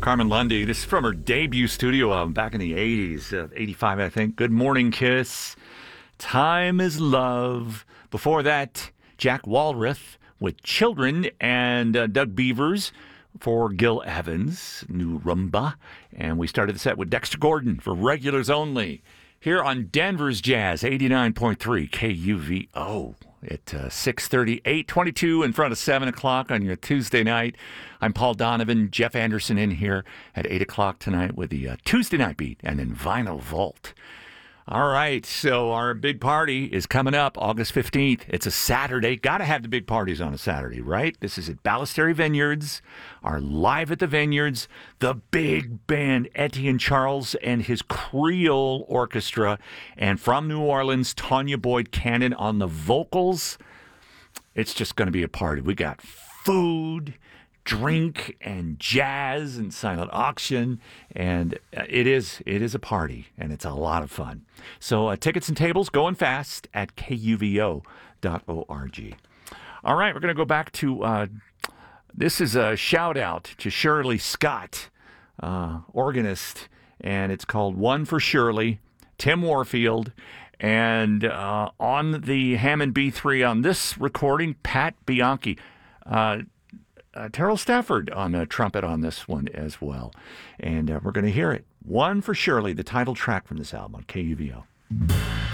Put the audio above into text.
Carmen Lundy. This is from her debut studio album back in the 80s, 85, I think. Good Morning Kiss. Time is Love. Before that, Jack Walrath with Children and Doug Beavers for Gil Evans, New Rumba. And we started the set with Dexter Gordon for Regulars Only. Here on Denver's Jazz, 89.3 KUVO at 6:30, 8:22 in front of 7 o'clock on your Tuesday night. I'm Paul Donovan, Jeff Anderson in here at 8 o'clock tonight with the Tuesday Night Beat and then Vinyl Vault. All right, so our big party is coming up August 15th. It's a Saturday. Got to have the big parties on a Saturday, right? This is at Ballesteri Vineyards, our Live at the Vineyards, the big band, Etienne Charles and his Creole Orchestra, and from New Orleans, Tanya Boyd Cannon on the vocals. It's just going to be a party. We got food, drink and jazz and silent auction, and it is a party, and it's a lot of fun. So tickets and tables going fast at kuvo.org. All right, we're going to go back to this is a shout out to Shirley Scott, organist, and it's called One for Shirley, Tim Warfield. And on the Hammond B3 on this recording, Pat Bianchi. Terrell Stafford on a trumpet on this one as well. And we're going to hear it. One for Shirley, the title track from this album on KUVO.